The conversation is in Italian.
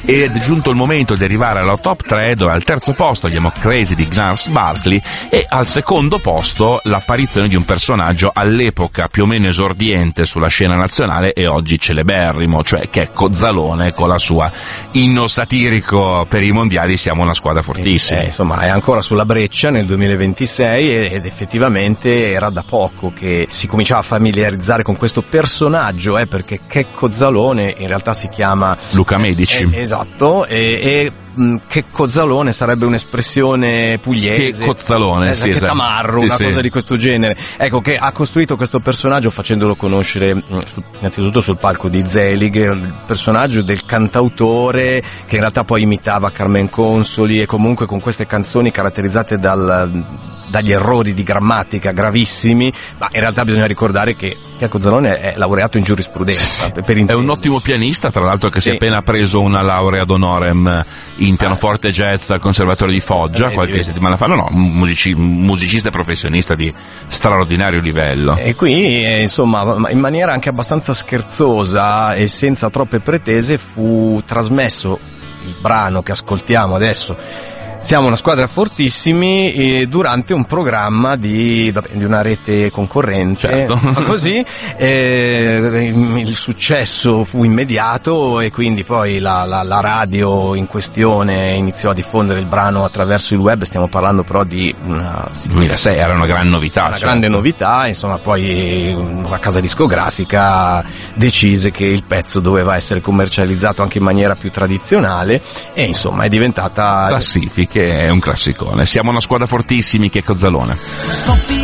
ed è giunto il momento di arrivare alla top 3, dove al terzo posto abbiamo Crazy di Gnarls Barkley e al secondo posto l'apparizione di un personaggio all'epoca più o meno esordiente sulla scena nazionale e oggi celeberrimo, cioè Checco Zalone con la sua inno satirico per i mondiali siamo una squadra fortissima. Insomma, è ancora sulla breccia nel 2026 ed effettivamente era da poco che si cominciava a familiarizzare con questo personaggio, perché Checco Zalone in realtà si chiama Luca Medici. Esatto, e Checco Zalone sarebbe un'espressione pugliese. Checco Zalone, sì, esatto. Tamarro, una cosa di questo genere. Ecco, che ha costruito questo personaggio facendolo conoscere innanzitutto sul palco di Zelig, il personaggio del cantautore che in realtà poi imitava Carmen Consoli e comunque con queste canzoni caratterizzate dagli errori di grammatica gravissimi, ma in realtà bisogna ricordare che Checco Zalone è laureato in giurisprudenza. È un ottimo pianista, tra l'altro, che si è appena preso una laurea ad honorem in pianoforte jazz al Conservatorio di Foggia qualche settimana fa. No, musicista e professionista di straordinario livello. E qui, insomma, in maniera anche abbastanza scherzosa e senza troppe pretese fu trasmesso il brano che ascoltiamo adesso. Siamo una squadra fortissimi durante un programma di una rete concorrente, certo. Così il successo fu immediato e quindi poi la radio in questione iniziò a diffondere il brano attraverso il web. Stiamo parlando però di 2006, era una gran novità. Grande novità, insomma, poi una casa discografica decise che il pezzo doveva essere commercializzato anche in maniera più tradizionale e insomma è diventata classifica. Che è un classicone. Siamo una squadra fortissimi, Checco Zalone.